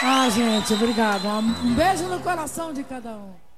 Ah, gente, obrigado. Um beijo no coração de cada um.